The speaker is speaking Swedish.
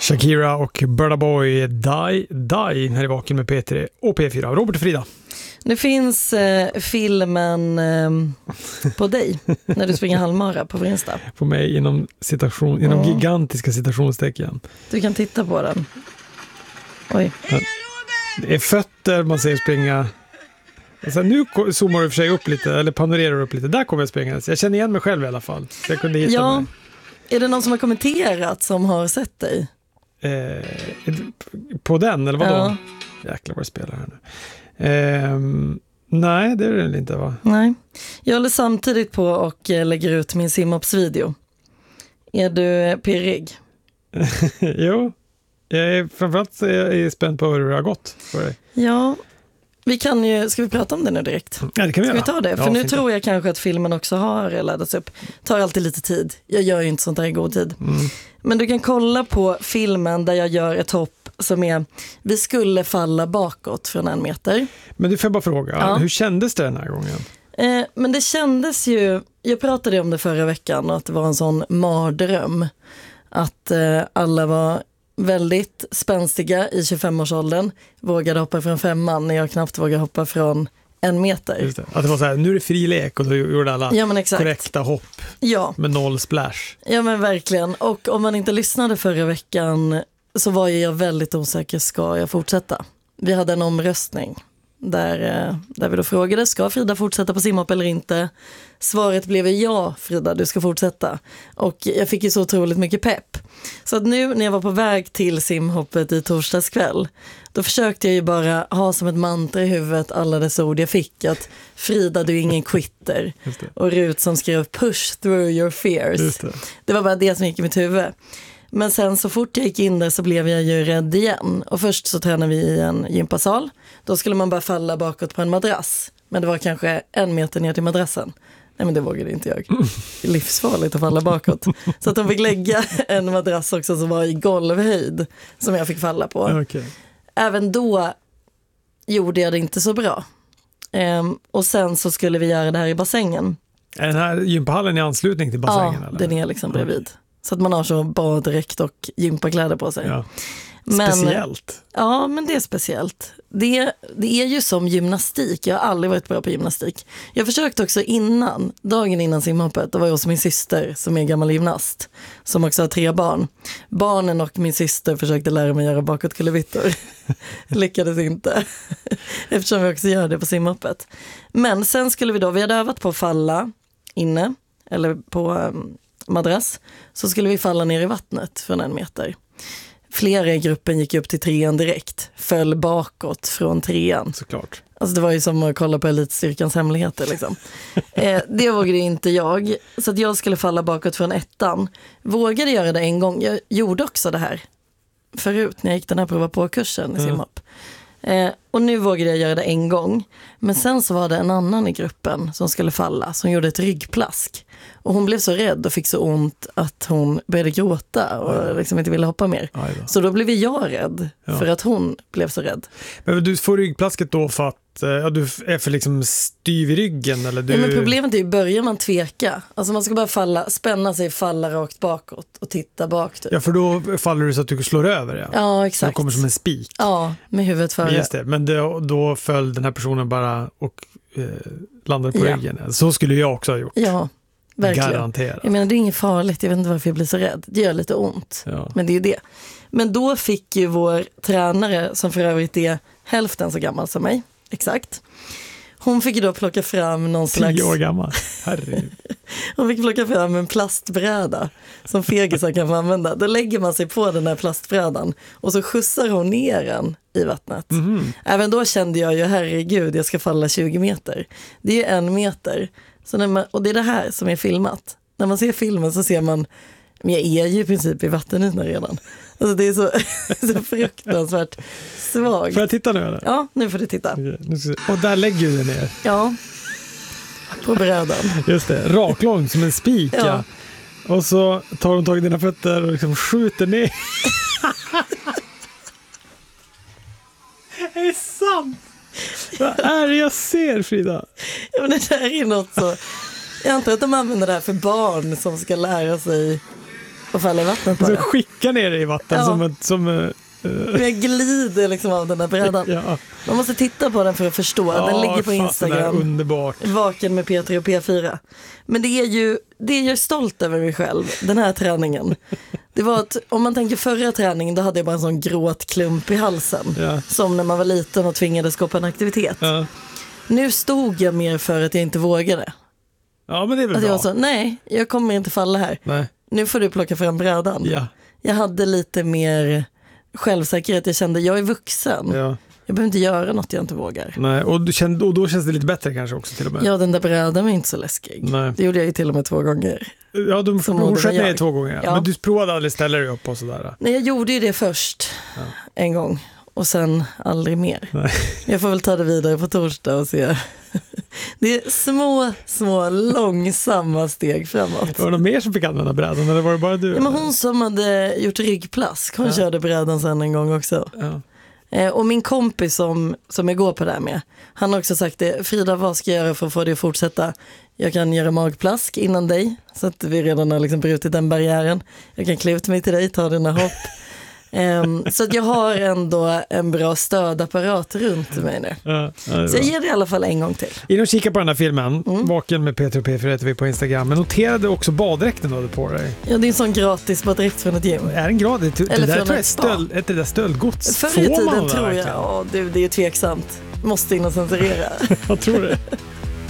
Shakira och Burna Boy, Die här i Vaken med P3 och P4. Robert och Frida. Det finns filmen på dig när du springer halvmara på Insta. På mig inom gigantiska citationstecken. Du kan titta på den. Oj. Det är fötter man ser springa. Alltså, nu zoomar du för sig upp lite, eller panorerar upp lite. Där kommer jag springa. Jag känner igen mig själv i alla fall. Så jag kunde hitta mig. Är det någon som har kommenterat som har sett dig? På den, eller vadå? Ja. Jäklar vad jag spelar här nu. Nej, det är det inte, va? Nej. Jag håller samtidigt på och lägger ut min simhoppsvideo. Är du pirrig? Jo. Framförallt är jag spänd på hur det har gått för dig. Ja. Ska vi prata om det nu direkt? Ja, det kan vi göra. Ska vi ta det? För nu tror jag kanske att filmen också har laddats upp. Tar alltid lite tid. Jag gör ju inte sånt där i god tid. Men du kan kolla på filmen där jag gör ett hopp som är, vi skulle falla bakåt från 1 meter. Men du får bara fråga, hur kändes det den här gången? Men det kändes ju, jag pratade om det förra veckan och att det var en sån mardröm. Att alla var väldigt spänstiga i 25-årsåldern, vågade hoppa från 5 när jag knappt vågade hoppa från 1 meter. Just det. Att det var så här, nu är det fri lek och då gjorde alla korrekta hopp med 0 splash. Ja, men verkligen. Och om man inte lyssnade förra veckan så var jag väldigt osäker, ska jag fortsätta? Vi hade en omröstning där vi då frågade, ska Frida fortsätta på simhopp eller inte? Svaret blev ja, Frida, du ska fortsätta. Och jag fick ju så otroligt mycket pepp. Så att nu när jag var på väg till simhoppet i torsdags kväll, då försökte jag ju bara ha som ett mantra i huvudet alla dessa ord jag fick. Att Frida, du är ingen quitter. Och Rut som skrev push through your fears. Det var bara det som gick i mitt huvud. Men sen så fort jag gick in där så blev jag ju rädd igen. Och först så tränade vi i en gympasal. Då skulle man bara falla bakåt på en madrass. Men det var kanske 1 meter ner till madrassen. Nej, men det vågade inte jag. Det är livsfarligt att falla bakåt. Så att de fick lägga en madrass också som var i golvhöjd som jag fick falla på. Okay. Även då gjorde jag det inte så bra. Och sen så skulle vi göra det här i bassängen. Är den här gympahallen i anslutning till bassängen? Ja, eller? den är liksom bredvid. Så att man har så baddräkt och gympakläder på sig. Ja. Speciellt. Ja, men det är speciellt. Det är ju som gymnastik. Jag har aldrig varit bra på gymnastik. Jag försökte också dagen innan simhoppet, då var jag hos min syster som är gammal gymnast. Som också har 3 barn. Barnen och min syster försökte lära mig göra bakåtkullerbyttor. Lyckades inte. Eftersom vi också gör det på simhoppet. Men sen skulle vi hade övat på att falla inne. Eller på madrass. Så skulle vi falla ner i vattnet från 1 meter. Flera i gruppen gick upp till 3 direkt. Föll bakåt från 3. Såklart. Alltså det var ju som att kolla på Elitstyrkans hemligheter liksom. Det vågade inte jag. Så att jag skulle falla bakåt från 1. Vågade göra det en gång. Jag gjorde också det här förut när jag gick den här prova på kursen i simhopp. Och nu vågade jag göra det en gång. Men sen så var det en annan i gruppen som skulle falla. Som gjorde ett ryggplask. Och hon blev så rädd och fick så ont att hon började gråta och liksom inte ville hoppa mer. Så då blev jag rädd för att hon blev så rädd. Men du får ryggplasket då för att du är för liksom styv i ryggen? Eller du... Ja, men problemet är ju, börjar man tveka. Alltså man ska bara spänna sig, falla rakt bakåt och titta bak. Typ. Ja, för då faller du så att du slår över. Ja, ja exakt. Du kommer som en spik. Ja, med huvudet före. Just det, men då föll den här personen bara och landade på ryggen. Så skulle jag också ha gjort. Ja. Verkligen. Garanterat. Jag menar, det är inget farligt. Jag vet inte varför jag blir så rädd. Det gör lite ont. Ja. Men det är ju det. Men då fick ju vår tränare, som för övrigt är hälften så gammal som mig, exakt. Hon fick ju då plocka fram någon slags... 10 år gammal. Herregud. Hon fick plocka fram en plastbräda som fegisar kan få använda. Då lägger man sig på den här plastbrädan och så skjutsar hon ner den i vattnet. Även då kände jag ju, herregud, jag ska falla 20 meter. Det är ju 1 meter. Så och det är det här som är filmat. När man ser filmen så ser man, men jag är ju i princip i vattenytan redan. Alltså det är så fruktansvärt svagt. Får jag titta nu eller? Ja, nu får du titta. Och där lägger du ner. Ja, på brädan. Just det, raklång som en spik. Ja. Och så tar hon tag i dina fötter och liksom skjuter ner. Det är sant. Vad är det jag ser, Frida? Ja, men det där är något så... Jag antar att de använder det här för barn som ska lära sig och faller i vattnet bara. Så skicka ner det i vatten Jag glider liksom av den där brädan. Ja. Man måste titta på den för att förstå. Den ligger på Instagram. Underbart. Vaken med P3 och P4. Men det är jag är stolt över mig själv, den här träningen. Det var att om man tänker förra träningen, då hade jag bara en sån gråtklump i halsen. Ja. Som när man var liten och tvingades gå på en aktivitet. Ja. Nu stod jag mer för att jag inte vågade. Ja, men det är väl att bra. jag var så, nej, jag kommer inte falla här. Nej. Nu får du plocka fram brädan. Ja. Jag hade lite mer självsäkerhet. Jag kände, jag är vuxen. Ja. Jag behöver inte göra något jag inte vågar. Nej, och då känns det lite bättre kanske också till och med. Ja, den där brädan var inte så läskig. Nej. Det gjorde jag ju till och med 2 gånger. Ja, hon sköt ner 2 gånger. Ja. Men du provade aldrig ställa dig upp och sådär. Nej, jag gjorde ju det först en gång. Och sen aldrig mer. Nej. Jag får väl ta det vidare på torsdag och se. Det är små, långsamma steg framåt. Var det någon mer som fick använda brädan eller var det bara du? Ja, men hon som hade gjort ryggplask, hon körde brädan sen en gång också. Ja. Och min kompis som jag går på det här med, han har också sagt det. Frida, vad ska jag göra för att få dig att fortsätta? Jag kan göra magplask innan dig, så att vi redan har liksom brutit den barriären. Jag kan klä ut mig till dig, ta dina hopp. Så att jag har ändå en bra stödapparat runt mig nu. Ja, så jag ger det i alla fall en gång till. In och kika på den här filmen. Vaken med P3 och P4 heter vi på Instagram. Men noterade också baddräkten du hade på dig. Ja, det är en sån gratis baddräkt från ett gym. Är den gratis? Det Eller där från tror jag ett spa. är det stöldgods. Förr i Får man tiden det tror jag, verkligen? ja, det är tveksamt. Måste in och censurera. Jag tror det.